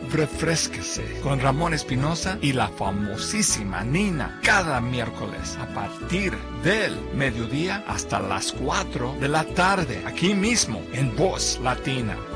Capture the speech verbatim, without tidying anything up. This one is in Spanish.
Refrésquese con Ramón Espinosa y la famosísima Nina cada miércoles a partir del mediodía hasta las cuatro de la tarde, aquí mismo en Voz Latina.